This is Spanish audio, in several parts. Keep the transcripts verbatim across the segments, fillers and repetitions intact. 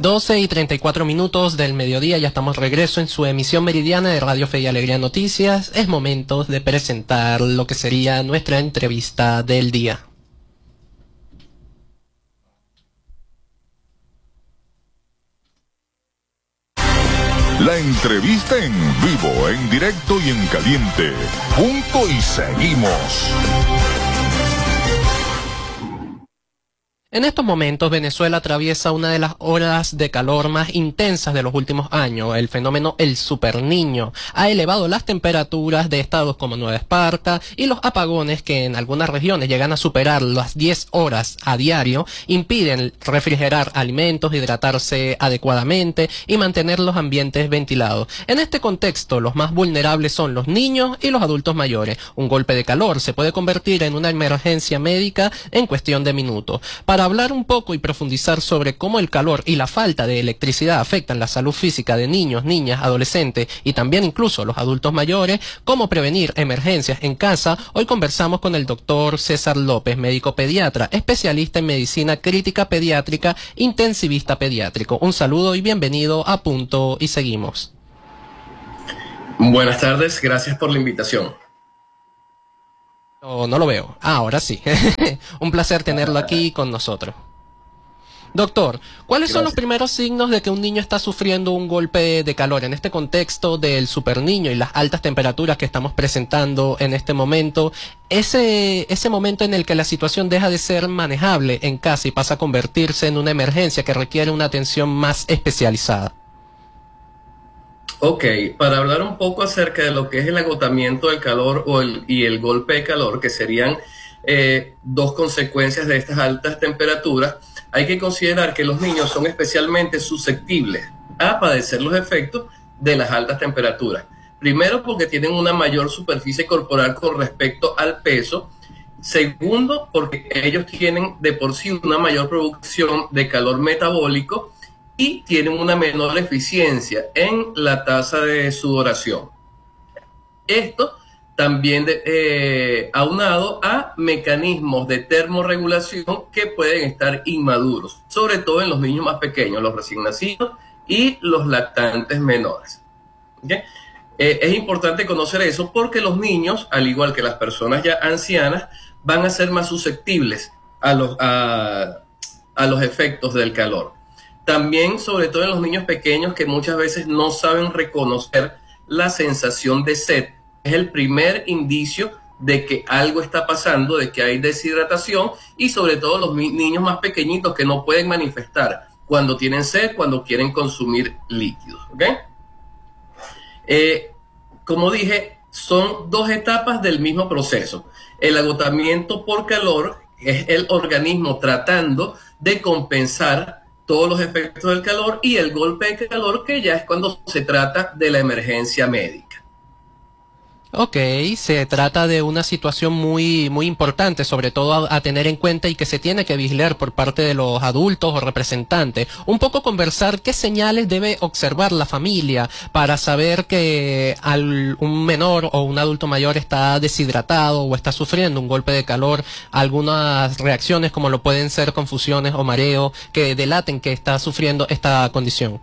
doce y treinta y cuatro minutos del mediodía, ya estamos de regreso en su emisión meridiana de Radio Fe y Alegría Noticias. Es momento de presentar lo que sería nuestra entrevista del día. La entrevista en vivo, en directo y en caliente. Punto y seguimos. En estos momentos, Venezuela atraviesa una de las olas de calor más intensas de los últimos años. El fenómeno El Superniño ha elevado las temperaturas de estados como Nueva Esparta, y los apagones, que en algunas regiones llegan a superar las diez horas a diario, impiden refrigerar alimentos, hidratarse adecuadamente y mantener los ambientes ventilados. En este contexto, los más vulnerables son los niños y los adultos mayores. Un golpe de calor se puede convertir en una emergencia médica en cuestión de minutos. Para hablar un poco y profundizar sobre cómo el calor y la falta de electricidad afectan la salud física de niños, niñas, adolescentes y también incluso los adultos mayores, cómo prevenir emergencias en casa, hoy conversamos con el doctor César López, médico pediatra, especialista en medicina crítica pediátrica, intensivista pediátrico. Un saludo y bienvenido a Punto y Seguimos. Buenas tardes, gracias por la invitación. No, no lo veo. Ah, ahora sí. Un placer tenerlo aquí con nosotros. Doctor, ¿cuáles Gracias. son los primeros signos de que un niño está sufriendo un golpe de calor en este contexto del superniño y las altas temperaturas que estamos presentando en este momento? Ese, ese momento en el que la situación deja de ser manejable en casa y pasa a convertirse en una emergencia que requiere una atención más especializada. Ok, para hablar un poco acerca de lo que es el agotamiento del calor o el, y el golpe de calor, que serían eh, dos consecuencias de estas altas temperaturas, hay que considerar que los niños son especialmente susceptibles a padecer los efectos de las altas temperaturas. Primero, porque tienen una mayor superficie corporal con respecto al peso. Segundo, porque ellos tienen de por sí una mayor producción de calor metabólico y tienen una menor eficiencia en la tasa de sudoración. Esto también de, eh, aunado a mecanismos de termorregulación que pueden estar inmaduros, sobre todo en los niños más pequeños, los recién nacidos y los lactantes menores. ¿Okay? Eh, es importante conocer eso porque los niños, al igual que las personas ya ancianas, van a ser más susceptibles a los, a, a los efectos del calor. También, sobre todo en los niños pequeños que muchas veces no saben reconocer la sensación de sed. Es el primer indicio de que algo está pasando, de que hay deshidratación, y sobre todo los niños más pequeñitos que no pueden manifestar cuando tienen sed, cuando quieren consumir líquidos. ¿Okay? Eh, como dije, son dos etapas del mismo proceso. El agotamiento por calor es el organismo tratando de compensar todos los efectos del calor, y el golpe de calor, que ya es cuando se trata de la emergencia médica. Ok, se trata de una situación muy muy importante, sobre todo a, a tener en cuenta y que se tiene que vigilar por parte de los adultos o representantes. Un poco conversar qué señales debe observar la familia para saber que al, un menor o un adulto mayor está deshidratado o está sufriendo un golpe de calor, algunas reacciones como lo pueden ser confusiones o mareo que delaten que está sufriendo esta condición.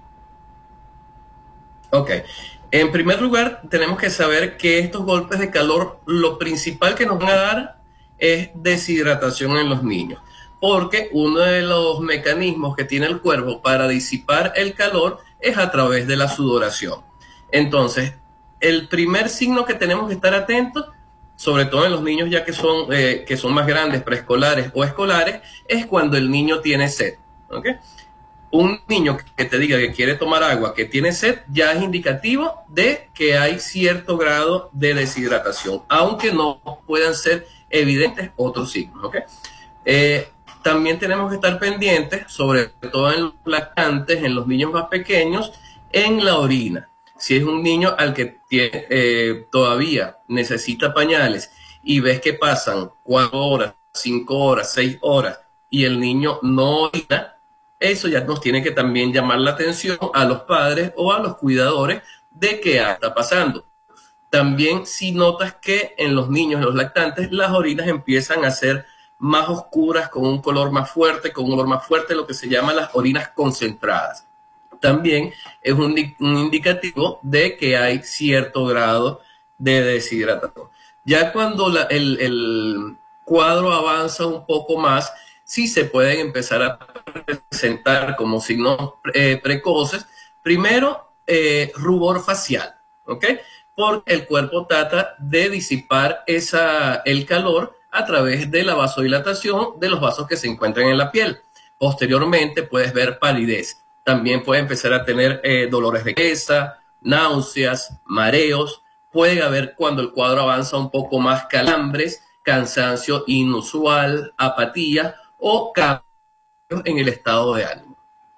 Ok. En primer lugar, tenemos que saber que estos golpes de calor, lo principal que nos van a dar es deshidratación en los niños, porque uno de los mecanismos que tiene el cuerpo para disipar el calor es a través de la sudoración. Entonces, el primer signo que tenemos que estar atentos, sobre todo en los niños ya que son, eh, que son más grandes, preescolares o escolares, es cuando el niño tiene sed. ¿Okay? Un niño que te diga que quiere tomar agua, que tiene sed, ya es indicativo de que hay cierto grado de deshidratación, aunque no puedan ser evidentes otros signos. ¿Okay? Eh, también tenemos que estar pendientes, sobre todo en los lactantes, en los niños más pequeños, en la orina. Si es un niño al que tiene, eh, todavía necesita pañales y ves que pasan cuatro horas, cinco horas, seis horas y el niño no orina, eso ya nos tiene que también llamar la atención a los padres o a los cuidadores de qué está pasando. También si notas que en los niños, en los lactantes, las orinas empiezan a ser más oscuras, con un color más fuerte, con un olor más fuerte, lo que se llama las orinas concentradas. también es un, un indicativo de que hay cierto grado de deshidratación. Ya cuando la, el, el cuadro avanza un poco más, sí se pueden empezar a presentar como signos eh, precoces. Primero, eh, rubor facial, ¿ok? Porque el cuerpo trata de disipar esa, el calor a través de la vasodilatación de los vasos que se encuentran en la piel. Posteriormente puedes ver palidez. También puede empezar a tener eh, dolores de cabeza, náuseas, mareos. Puede haber, cuando el cuadro avanza un poco más, calambres, cansancio inusual, apatía o cambios en el estado de ánimo.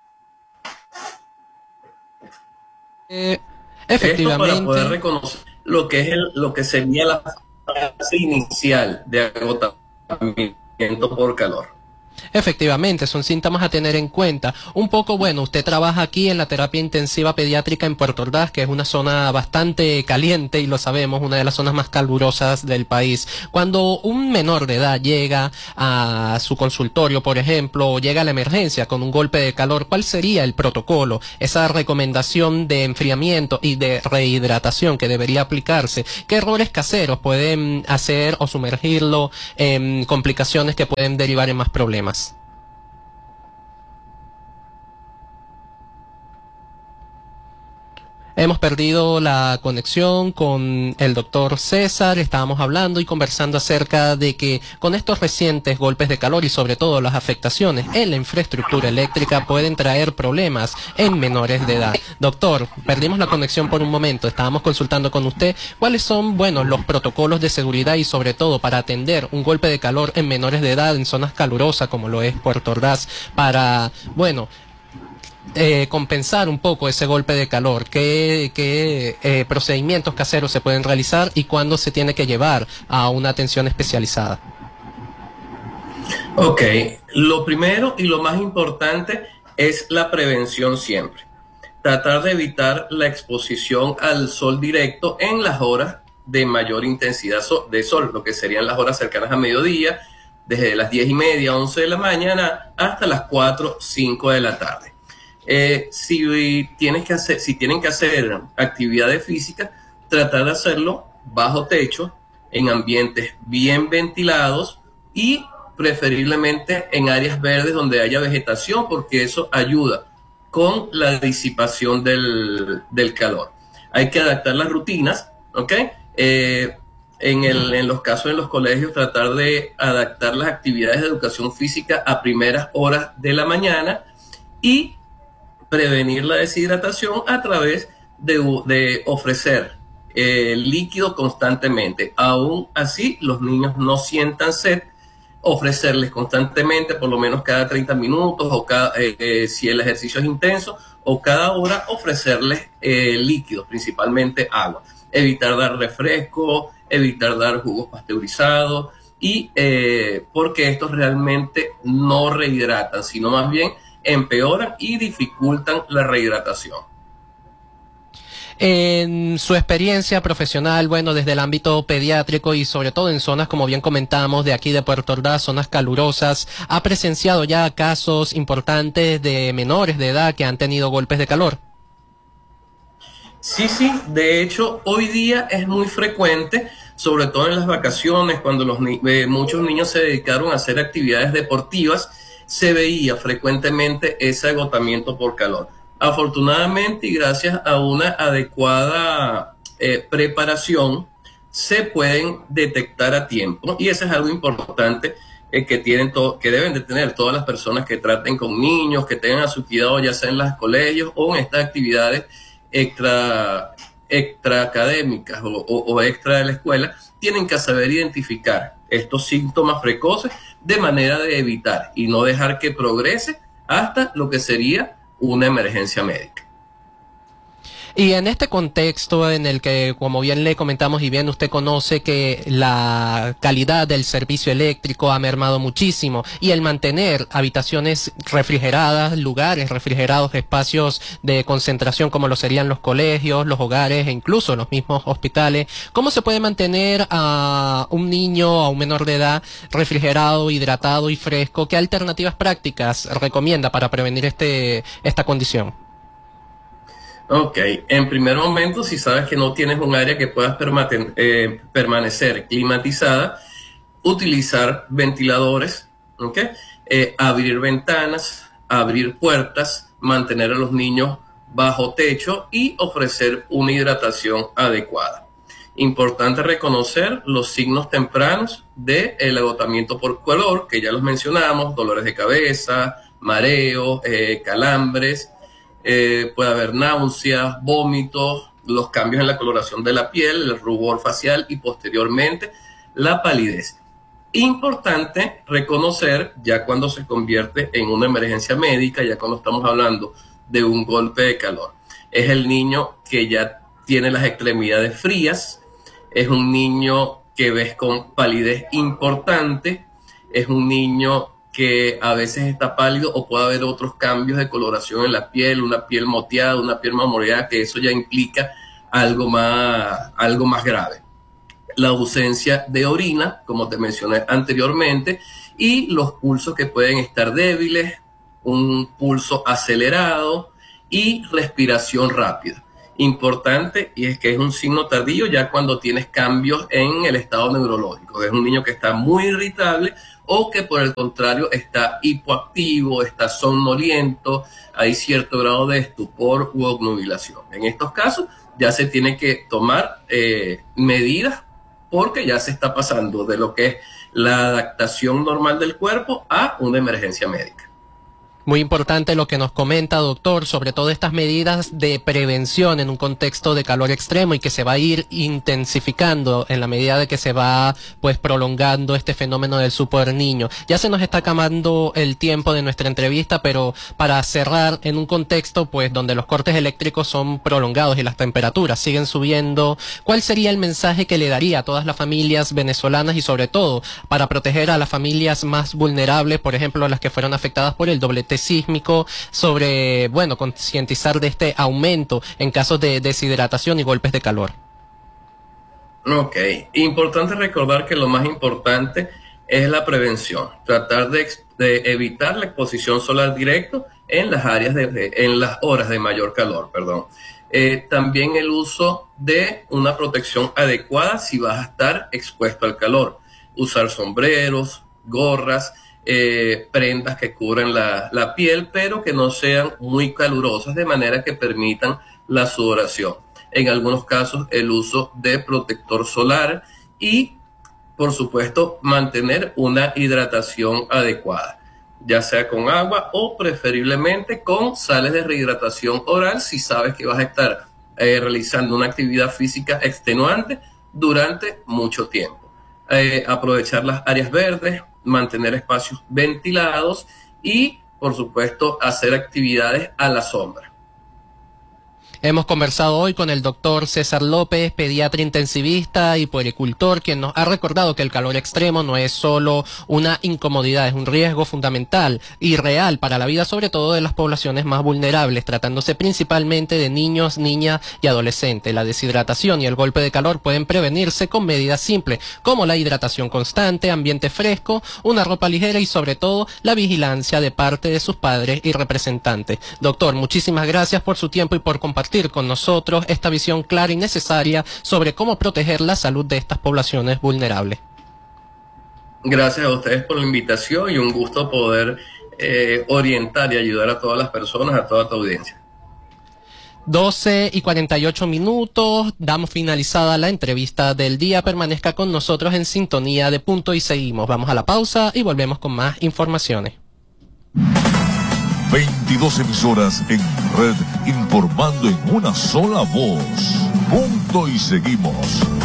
Eh, efectivamente. Esto para poder reconocer lo que es el, lo que sería la fase inicial de agotamiento por calor. Efectivamente, son síntomas a tener en cuenta. Un poco, bueno, usted trabaja aquí en la terapia intensiva pediátrica en Puerto Ordaz, que es una zona bastante caliente y lo sabemos, una de las zonas más calurosas del país. Cuando un menor de edad llega a su consultorio, por ejemplo, o llega a la emergencia con un golpe de calor, ¿cuál sería el protocolo? Esa recomendación de enfriamiento y de rehidratación que debería aplicarse. ¿Qué errores caseros pueden hacer o sumergirlo en complicaciones que pueden derivar en más problemas? Hemos perdido la conexión con el doctor César. Estábamos hablando y conversando acerca de que con estos recientes golpes de calor y sobre todo las afectaciones en la infraestructura eléctrica pueden traer problemas en menores de edad. Doctor, perdimos la conexión por un momento. Estábamos consultando con usted cuáles son, bueno, los protocolos de seguridad y sobre todo para atender un golpe de calor en menores de edad en zonas calurosas como lo es Puerto Ordaz para, bueno, Eh, compensar un poco ese golpe de calor. ¿Qué, qué eh, procedimientos caseros se pueden realizar y cuándo se tiene que llevar a una atención especializada? Ok, lo primero y lo más importante es la prevención siempre. Tratar de evitar la exposición al sol directo en las horas de mayor intensidad de sol, lo que serían las horas cercanas a mediodía, desde las diez y media, once de la mañana hasta las cuatro, cinco de la tarde. Eh, si, tienes que hacer, si tienen que hacer actividades físicas, tratar de hacerlo bajo techo, en ambientes bien ventilados y preferiblemente en áreas verdes donde haya vegetación, porque eso ayuda con la disipación del, del calor. Hay que adaptar las rutinas, ¿ok? Eh, en, el, en los casos en los colegios, tratar de adaptar las actividades de educación física a primeras horas de la mañana y prevenir la deshidratación a través de, de ofrecer eh, líquido constantemente. Aún así, los niños no sientan sed, ofrecerles constantemente, por lo menos cada treinta minutos, o cada, eh, eh, si el ejercicio es intenso, o cada hora ofrecerles eh, líquidos, principalmente agua. Evitar dar refresco, evitar dar jugos pasteurizados, y eh, porque estos realmente no rehidratan, sino más bien empeoran y dificultan la rehidratación. En su experiencia profesional, bueno, desde el ámbito pediátrico y sobre todo en zonas, como bien comentamos, de aquí de Puerto Ordaz, zonas calurosas, ¿ha presenciado ya casos importantes de menores de edad que han tenido golpes de calor? Sí, sí, de hecho, hoy día es muy frecuente, sobre todo en las vacaciones, cuando los ni eh, muchos niños se dedicaron a hacer actividades deportivas, se veía frecuentemente ese agotamiento por calor. Afortunadamente y gracias a una adecuada eh, preparación, se pueden detectar a tiempo, y eso es algo importante eh, que, tienen que deben de tener todas las personas que traten con niños, que tengan a su cuidado, ya sea en los colegios o en estas actividades extra, extra académicas o, o, o extra de la escuela. Tienen que saber identificar estos síntomas precoces de manera de evitar y no dejar que progrese hasta lo que sería una emergencia médica. Y en este contexto en el que, como bien le comentamos y bien usted conoce, que la calidad del servicio eléctrico ha mermado muchísimo y el mantener habitaciones refrigeradas, lugares refrigerados, espacios de concentración como lo serían los colegios, los hogares e incluso los mismos hospitales, ¿cómo se puede mantener a un niño, a un menor de edad refrigerado, hidratado y fresco? ¿Qué alternativas prácticas recomienda para prevenir este esta condición? Ok, en primer momento, si sabes que no tienes un área que puedas permaten- eh, permanecer climatizada, utilizar ventiladores, ¿ok? Eh, abrir ventanas, abrir puertas, mantener a los niños bajo techo y ofrecer una hidratación adecuada. Importante reconocer los signos tempranos del agotamiento por calor, que ya los mencionamos: dolores de cabeza, mareos, eh, calambres, eh, puede haber náuseas, vómitos, los cambios en la coloración de la piel, el rubor facial y posteriormente la palidez. Importante reconocer ya cuando se convierte en una emergencia médica, ya cuando estamos hablando de un golpe de calor. Es el niño que ya tiene las extremidades frías, es un niño que ves con palidez importante, es un niño que a veces está pálido o puede haber otros cambios de coloración en la piel, una piel moteada, una piel marmoreada, que eso ya implica algo más, algo más grave. La ausencia de orina, como te mencioné anteriormente, y los pulsos que pueden estar débiles, un pulso acelerado y respiración rápida. Importante, y es que es un signo tardío ya cuando tienes cambios en el estado neurológico. Es un niño que está muy irritable o que por el contrario está hipoactivo, está somnoliento, hay cierto grado de estupor u obnubilación. En estos casos ya se tiene que tomar eh, medidas, porque ya se está pasando de lo que es la adaptación normal del cuerpo a una emergencia médica. Muy importante lo que nos comenta, doctor, sobre todo estas medidas de prevención en un contexto de calor extremo y que se va a ir intensificando en la medida de que se va pues prolongando este fenómeno del super niño. Ya se nos está acabando el tiempo de nuestra entrevista, pero para cerrar en un contexto pues donde los cortes eléctricos son prolongados y las temperaturas siguen subiendo, ¿cuál sería el mensaje que le daría a todas las familias venezolanas y sobre todo para proteger a las familias más vulnerables, por ejemplo las que fueron afectadas por el doblete sísmico, sobre, bueno, concientizar de este aumento en casos de deshidratación y golpes de calor? Ok, importante recordar que lo más importante es la prevención, tratar de, de evitar la exposición solar directa en las áreas de, en las horas de mayor calor, perdón. Eh, también el uso de una protección adecuada si vas a estar expuesto al calor, usar sombreros, gorras, Eh, prendas que cubren la, la piel, pero que no sean muy calurosas, de manera que permitan la sudoración. En algunos casos, el uso de protector solar y, por supuesto, mantener una hidratación adecuada, ya sea con agua o preferiblemente con sales de rehidratación oral si sabes que vas a estar eh, realizando una actividad física extenuante durante mucho tiempo. Eh, aprovechar las áreas verdes, mantener espacios ventilados y, por supuesto, hacer actividades a la sombra. Hemos conversado hoy con el doctor César López, pediatra intensivista y puericultor, quien nos ha recordado que el calor extremo no es solo una incomodidad, es un riesgo fundamental y real para la vida, sobre todo de las poblaciones más vulnerables, tratándose principalmente de niños, niñas y adolescentes. La deshidratación y el golpe de calor pueden prevenirse con medidas simples, como la hidratación constante, ambiente fresco, una ropa ligera y sobre todo la vigilancia de parte de sus padres y representantes. Doctor, muchísimas gracias por su tiempo y por compartir con nosotros esta visión clara y necesaria sobre cómo proteger la salud de estas poblaciones vulnerables. Gracias a ustedes por la invitación y un gusto poder eh, orientar y ayudar a todas las personas, a toda tu audiencia. doce y cuarenta y ocho minutos, damos finalizada la entrevista del día. Permanezca con nosotros en sintonía de Punto y Seguimos. Vamos a la pausa y volvemos con más informaciones. veintidós emisoras en red informando en una sola voz. Punto y Seguimos.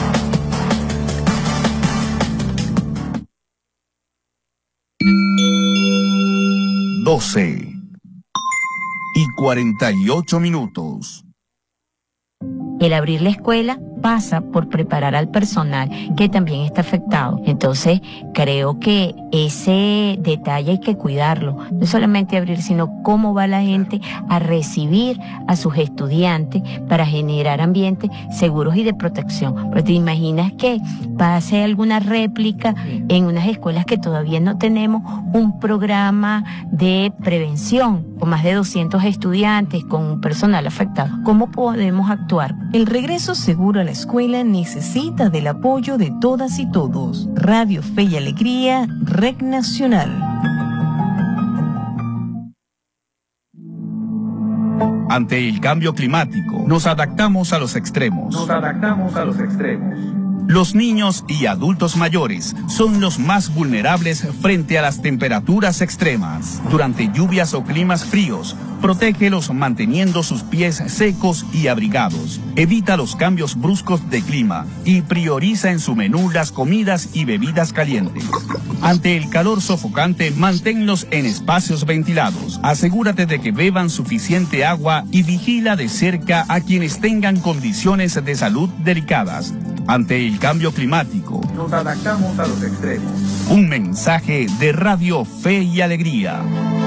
doce y cuarenta y ocho minutos. El abrir la escuela pasa por preparar al personal que también está afectado. Entonces, creo que ese detalle hay que cuidarlo. No solamente abrir, sino cómo va la gente a recibir a sus estudiantes para generar ambientes seguros y de protección. Pero te imaginas que pase alguna réplica en unas escuelas que todavía no tenemos un programa de prevención. con más de doscientos estudiantes, con un personal afectado. ¿Cómo podemos actuar? El regreso seguro a la escuela necesita del apoyo de todas y todos. Radio Fe y Alegría, Red Nacional. Ante el cambio climático, nos adaptamos a los extremos. Nos adaptamos a los extremos. Los niños y adultos mayores son los más vulnerables frente a las temperaturas extremas. Durante lluvias o climas fríos, protégelos manteniendo sus pies secos y abrigados. Evita los cambios bruscos de clima y prioriza en su menú las comidas y bebidas calientes. Ante el calor sofocante, manténlos en espacios ventilados. Asegúrate de que beban suficiente agua y vigila de cerca a quienes tengan condiciones de salud delicadas. Ante el cambio climático, nos adaptamos a los extremos. Un mensaje de Radio Fe y Alegría.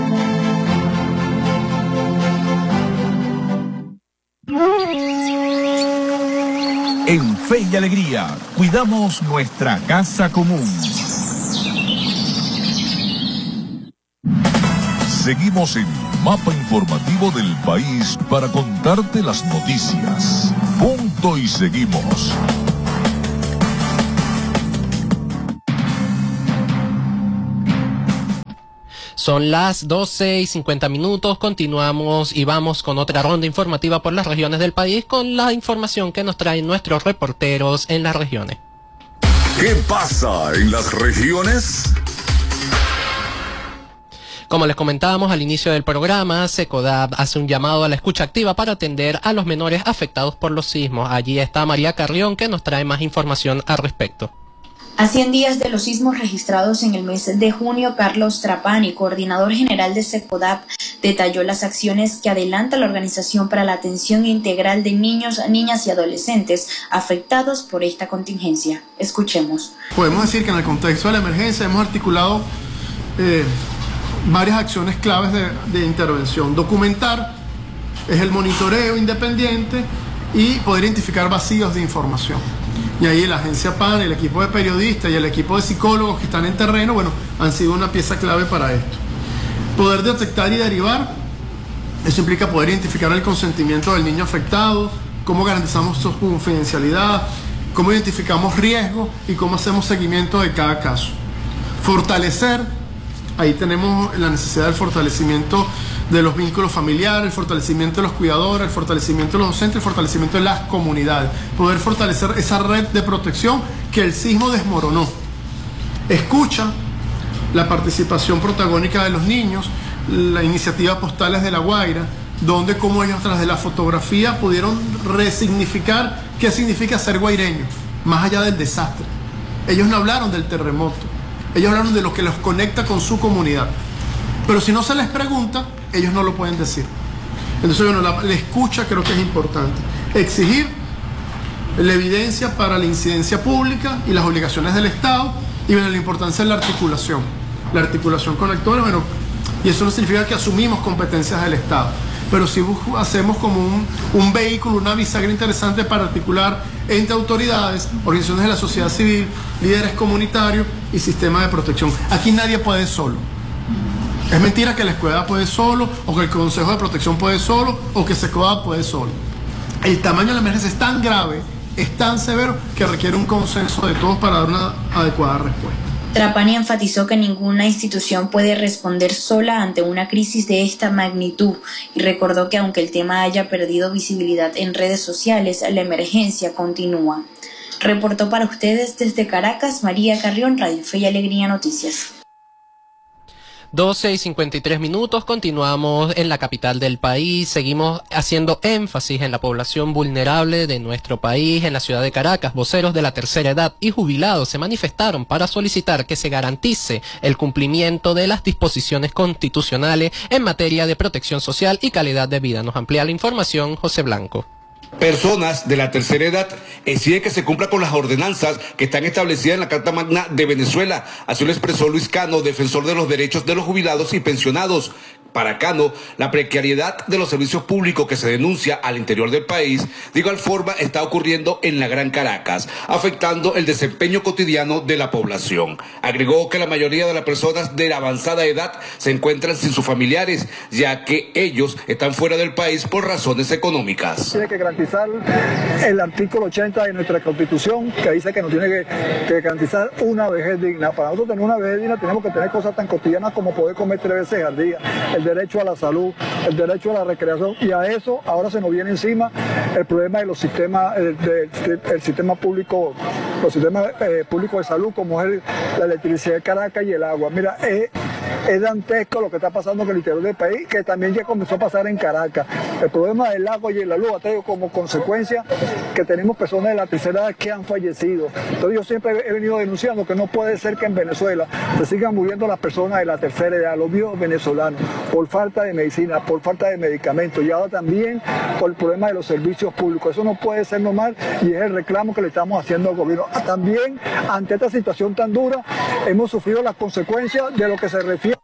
En Fe y Alegría, cuidamos nuestra casa común. Seguimos en Mapa Informativo del País para contarte las noticias. Punto y seguimos. Son las doce y cincuenta minutos, continuamos y vamos con otra ronda informativa por las regiones del país con la información que nos traen nuestros reporteros en las regiones. ¿Qué pasa en las regiones? Como les comentábamos al inicio del programa, SECODAP hace un llamado a la escucha activa para atender a los menores afectados por los sismos. Allí está María Carrión que nos trae más información al respecto. A cien días de los sismos registrados en el mes de junio, Carlos Trapani, coordinador general de SECODAP, detalló las acciones que adelanta la organización para la atención integral de niños, niñas y adolescentes afectados por esta contingencia. Escuchemos. Podemos decir que en el contexto de la emergencia hemos articulado eh, varias acciones claves de, de intervención. Documentar es el monitoreo independiente y poder identificar vacíos de información. Y ahí la agencia P A N, el equipo de periodistas y el equipo de psicólogos que están en terreno, bueno, han sido una pieza clave para esto. Poder detectar y derivar, eso implica poder identificar el consentimiento del niño afectado, cómo garantizamos su confidencialidad, cómo identificamos riesgos y cómo hacemos seguimiento de cada caso. Fortalecer, ahí tenemos la necesidad del fortalecimiento de los vínculos familiares, el fortalecimiento de los cuidadores, el fortalecimiento de los docentes, el fortalecimiento de las comunidades. Poder fortalecer esa red de protección que el sismo desmoronó. Escucha, la participación protagónica de los niños, la iniciativa Postales de La Guaira, donde como ellos tras de la fotografía pudieron resignificar qué significa ser guaireño, más allá del desastre. Ellos no hablaron del terremoto, ellos hablaron de lo que los conecta con su comunidad. Pero si no se les pregunta, ellos no lo pueden decir. Entonces, bueno, la, la escucha creo que es importante. Exigir la evidencia para la incidencia pública y las obligaciones del Estado, y bueno, la importancia de la articulación. La articulación con actores, bueno, y eso no significa que asumimos competencias del Estado, pero sí hacemos como un, un vehículo, una bisagra interesante para articular entre autoridades, organizaciones de la sociedad civil, líderes comunitarios y sistemas de protección. Aquí nadie puede solo. Es mentira que la escuela puede solo, o que el Consejo de Protección puede solo, o que SECODAP puede solo. El tamaño de la emergencia es tan grave, es tan severo, que requiere un consenso de todos para dar una adecuada respuesta. Trapani enfatizó que ninguna institución puede responder sola ante una crisis de esta magnitud y recordó que aunque el tema haya perdido visibilidad en redes sociales, la emergencia continúa. Reportó para ustedes desde Caracas, María Carrión, Radio Fe y Alegría Noticias. doce y cincuenta y tres minutos, continuamos en la capital del país, seguimos haciendo énfasis en la población vulnerable de nuestro país. En la ciudad de Caracas, voceros de la tercera edad y jubilados se manifestaron para solicitar que se garantice el cumplimiento de las disposiciones constitucionales en materia de protección social y calidad de vida. Nos amplía la información José Blanco. Personas de la tercera edad exigen que se cumpla con las ordenanzas que están establecidas en la Carta Magna de Venezuela. Así lo expresó Luis Cano, defensor de los derechos de los jubilados y pensionados, Para Cano, la precariedad de los servicios públicos que se denuncia al interior del país, de igual forma está ocurriendo en la Gran Caracas, afectando el desempeño cotidiano de la población. Agregó que la mayoría de las personas de la avanzada edad se encuentran sin sus familiares, ya que ellos están fuera del país por razones económicas. Tiene que garantizar el artículo ochenta de nuestra Constitución, que dice que nos tiene que, que garantizar una vejez digna. Para nosotros tener una vejez digna tenemos que tener cosas tan cotidianas como poder comer tres veces al día, el derecho a la salud, el derecho a la recreación, y a eso ahora se nos viene encima el problema de los sistemas, el, de, de, el sistema público, los sistemas eh, públicos de salud, como es el, la electricidad de Caracas y el agua. Mira, es, es dantesco lo que está pasando en el interior del país, que también ya comenzó a pasar en Caracas. El problema del agua y de la luz ha tenido como consecuencia que tenemos personas de la tercera edad que han fallecido. Entonces yo siempre he venido denunciando que no puede ser que en Venezuela se sigan muriendo las personas de la tercera edad, los viejos venezolanos, por falta de medicina, por falta de medicamentos, y ahora también por el problema de los servicios públicos. Eso no puede ser normal y es el reclamo que le estamos haciendo al gobierno. También, ante esta situación tan dura, hemos sufrido las consecuencias de lo que se refiere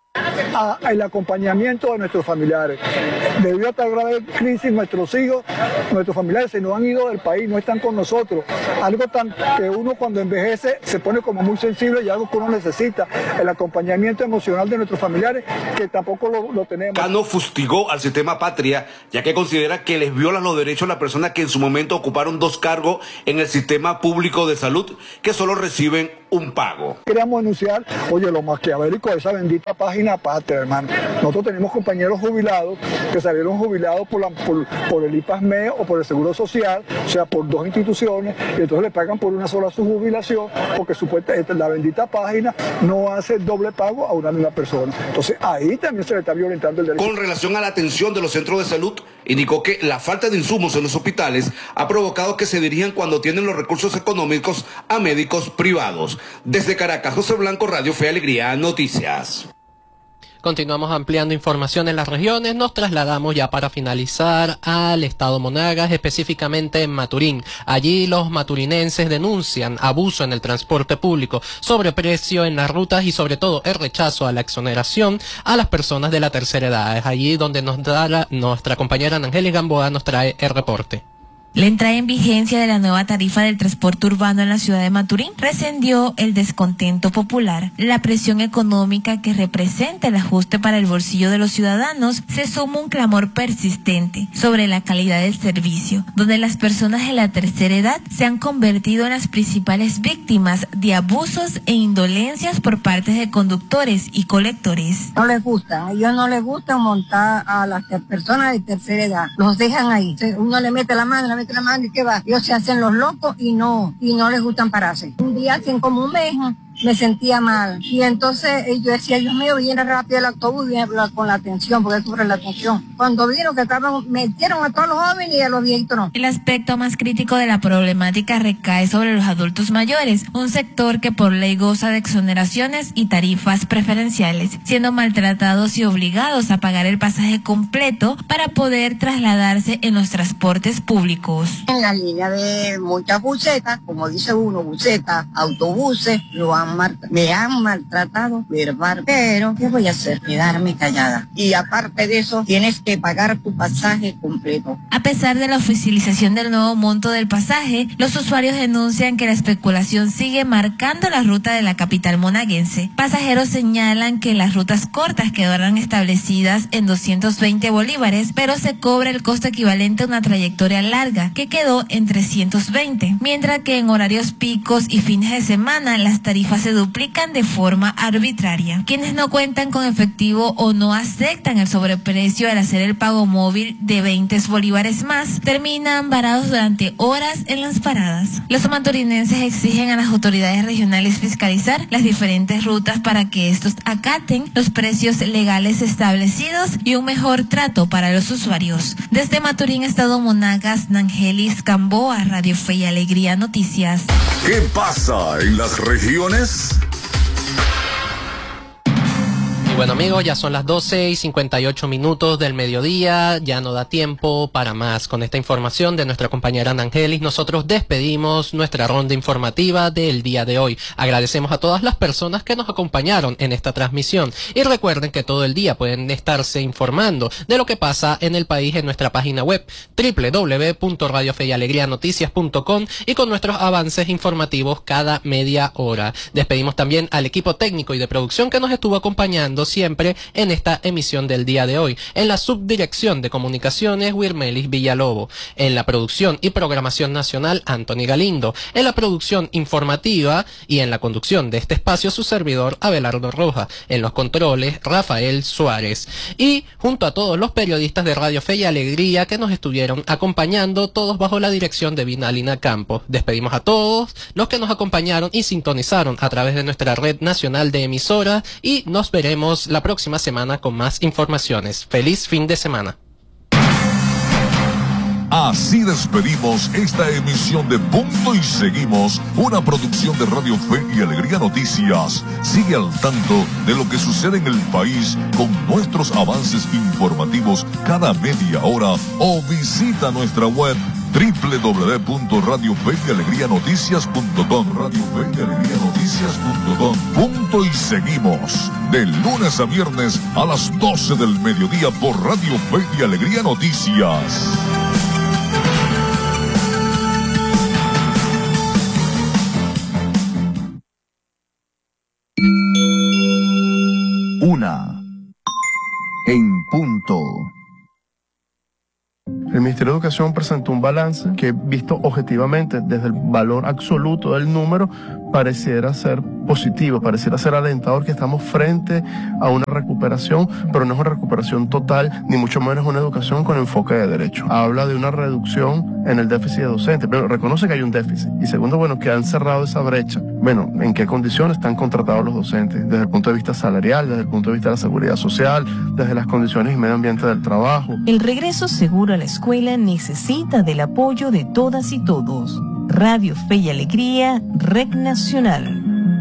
al acompañamiento de nuestros familiares. Debido a esta grave crisis, nuestros hijos, nuestros familiares se nos han ido del país, no están con nosotros. Algo tan que uno cuando envejece se pone como muy sensible, y algo que uno necesita, el acompañamiento emocional de nuestros familiares, que tampoco lo, lo tenemos. Cano fustigó al sistema Patria, ya que considera que les violan los derechos a las personas que en su momento ocuparon dos cargos en el sistema público de salud, que solo reciben un pago. Queríamos denunciar, oye, lo maquiavélico de esa bendita página Patria, hermano. Nosotros tenemos compañeros jubilados que salieron jubilados por, la, por, por el I P A S M E o por el Seguro Social, o sea, por dos instituciones, y entonces le pagan por una sola su jubilación, porque supuestamente la bendita página no hace doble pago a una misma persona. Entonces ahí también se le está violentando el derecho. Con relación a la atención de los centros de salud, indicó que la falta de insumos en los hospitales ha provocado que se dirijan, cuando tienen los recursos económicos, a médicos privados. Desde Caracas, José Blanco, Radio Fe y Alegría, Noticias. Continuamos ampliando información en las regiones. Nos trasladamos ya para finalizar al estado Monagas, específicamente en Maturín. Allí los maturinenses denuncian abuso en el transporte público, sobreprecio en las rutas y sobre todo el rechazo a la exoneración a las personas de la tercera edad. Es allí donde nos da la, nuestra compañera Angélica Gamboa nos trae el reporte. La entrada en vigencia de la nueva tarifa del transporte urbano en la ciudad de Maturín recendió el descontento popular. La presión económica que representa el ajuste para el bolsillo de los ciudadanos se suma un clamor persistente sobre la calidad del servicio, donde las personas de la tercera edad se han convertido en las principales víctimas de abusos e indolencias por parte de conductores y colectores. No les gusta, a ellos no les gusta montar a las personas de tercera edad, los dejan ahí, uno le mete la mano, le mete la mano y qué va, ellos se hacen los locos y no, y no les gustan pararse. Un día, hacen como un mes, me sentía mal, y entonces yo decía, Dios mío, viene rápido el autobús, viene con la atención, porque sufre la atención. Cuando vieron que estaban, metieron a todos los jóvenes y a los viejitos no. El aspecto más crítico de la problemática recae sobre los adultos mayores, un sector que por ley goza de exoneraciones y tarifas preferenciales, siendo maltratados y obligados a pagar el pasaje completo para poder trasladarse en los transportes públicos. En la línea de muchas busetas, como dice uno, busetas, autobuses, lo han me han maltratado verbal, pero ¿qué voy a hacer? Quedarme callada. Y aparte de eso, tienes que pagar tu pasaje completo. A pesar de la oficialización del nuevo monto del pasaje, los usuarios denuncian que la especulación sigue marcando la ruta de la capital monaguense. Pasajeros señalan que las rutas cortas quedarán establecidas en doscientos veinte bolívares, pero se cobra el costo equivalente a una trayectoria larga, que quedó en trescientos veinte, mientras que en horarios picos y fines de semana las tarifas se duplican de forma arbitraria. Quienes no cuentan con efectivo o no aceptan el sobreprecio al hacer el pago móvil de veinte bolívares más, terminan varados durante horas en las paradas. Los maturinenses exigen a las autoridades regionales fiscalizar las diferentes rutas para que estos acaten los precios legales establecidos y un mejor trato para los usuarios. Desde Maturín, estado Monagas, Nangelis Gamboa, Radio Fe y Alegría, Noticias. ¿Qué pasa en las regiones? Bueno amigos, ya son las doce y cincuenta y ocho minutos del mediodía, ya no da tiempo para más. Con esta información de nuestra compañera Ana Angelis, nosotros despedimos nuestra ronda informativa del día de hoy. Agradecemos a todas las personas que nos acompañaron en esta transmisión y recuerden que todo el día pueden estarse informando de lo que pasa en el país en nuestra página web doble u doble u doble u punto radio fe y alegría noticias punto com y con nuestros avances informativos cada media hora. Despedimos también al equipo técnico y de producción que nos estuvo acompañando siempre en esta emisión del día de hoy. En la subdirección de comunicaciones, Wirmelis Villalobo. En la producción y programación nacional, Anthony Galindo. En la producción informativa y en la conducción de este espacio, su servidor, Abelardo Roja. En los controles, Rafael Suárez. Y junto a todos los periodistas de Radio Fe y Alegría que nos estuvieron acompañando, todos bajo la dirección de Vinalina Campos. Despedimos a todos los que nos acompañaron y sintonizaron a través de nuestra red nacional de emisoras y nos veremos la próxima semana con más informaciones. Feliz fin de semana. Así despedimos esta emisión de Punto y Seguimos, una producción de Radio Fe y Alegría Noticias. Sigue al tanto de lo que sucede en el país con nuestros avances informativos cada media hora o visita nuestra web doble u doble u doble u punto radio fe y alegría noticias punto com. Radio Fe y Alegría Noticias punto com. Punto y Seguimos, de lunes a viernes a las doce del mediodía por Radio Fe y Alegría Noticias. Una en punto. El Ministerio de Educación presentó un balance que, visto objetivamente desde el valor absoluto del número, pareciera ser positivo, pareciera ser alentador, que estamos frente a una recuperación, pero no es una recuperación total, ni mucho menos una educación con enfoque de derecho. Habla de una reducción en el déficit de docentes, pero reconoce que hay un déficit. Y segundo, bueno, que han cerrado esa brecha. Bueno, ¿en qué condiciones están contratados los docentes? Desde el punto de vista salarial, desde el punto de vista de la seguridad social, desde las condiciones y medio ambiente del trabajo. El regreso seguro a la escuela necesita del apoyo de todas y todos. Radio Fe y Alegría, Red Nacional.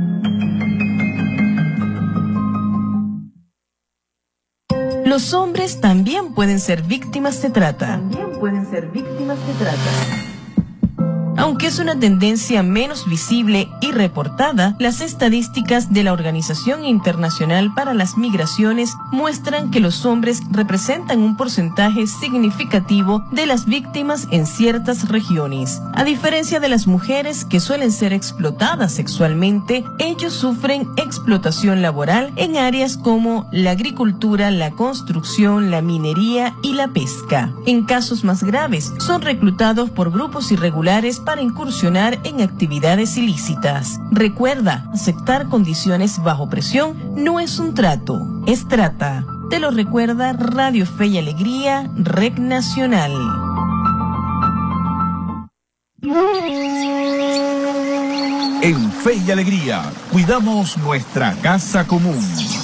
Los hombres también pueden ser víctimas de trata. También pueden ser víctimas de trata. Aunque es una tendencia menos visible y reportada, las estadísticas de la Organización Internacional para las Migraciones muestran que los hombres representan un porcentaje significativo de las víctimas en ciertas regiones. A diferencia de las mujeres, que suelen ser explotadas sexualmente, ellos sufren explotación laboral en áreas como la agricultura, la construcción, la minería y la pesca. En casos más graves, son reclutados por grupos irregulares para incursionar en actividades ilícitas. Recuerda, aceptar condiciones bajo presión no es un trato, es trata. Te lo recuerda Radio Fe y Alegría, Red Nacional. En Fe y Alegría, cuidamos nuestra casa común.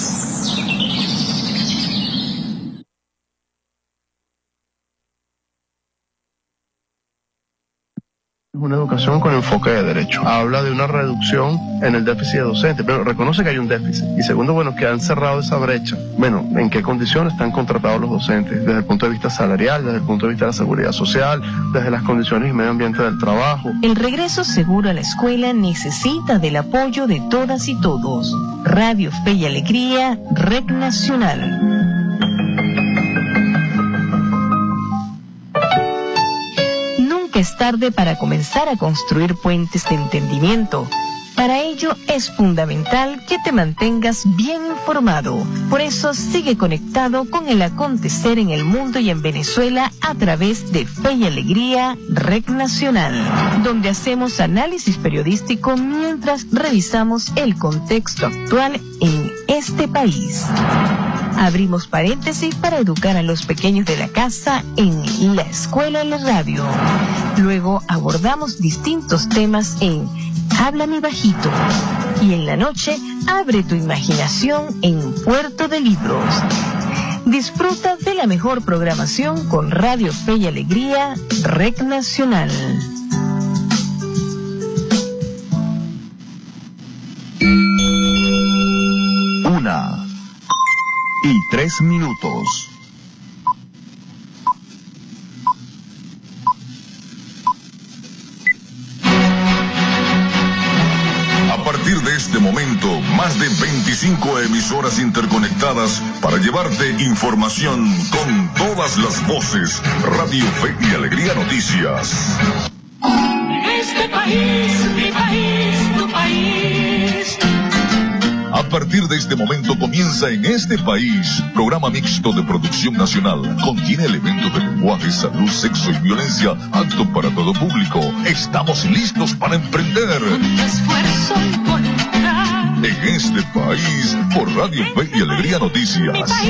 Una educación con enfoque de derecho. Habla de una reducción en el déficit de docentes, pero reconoce que hay un déficit. Y segundo, bueno, que han cerrado esa brecha. Bueno, ¿en qué condiciones están contratados los docentes? Desde el punto de vista salarial, desde el punto de vista de la seguridad social, desde las condiciones y medio ambiente del trabajo. El regreso seguro a la escuela necesita del apoyo de todas y todos. Radio Fe y Alegría, Red Nacional. Es tarde para comenzar a construir puentes de entendimiento. Para ello es fundamental que te mantengas bien informado. Por eso sigue conectado con el acontecer en el mundo y en Venezuela a través de Fe y Alegría, Red Nacional, donde hacemos análisis periodístico mientras revisamos el contexto actual en este país. Abrimos paréntesis para educar a los pequeños de la casa en La Escuela en la Radio. Luego abordamos distintos temas en Háblame Bajito. Y en la noche, abre tu imaginación en Puerto de Libros. Disfruta de la mejor programación con Radio Fe y Alegría, Red Nacional. Una y tres minutos. A partir de este momento, más de veinticinco emisoras interconectadas para llevarte información con todas las voces. Radio Fe y Alegría Noticias. Este país, mi país, tu país. A partir de este momento comienza En Este País, programa mixto de producción nacional. Contiene elementos de lenguaje, salud, sexo y violencia, apto para todo público. Estamos listos para emprender. Esfuerzo y voluntad. En Este País, por Radio Fe y Alegría Noticias.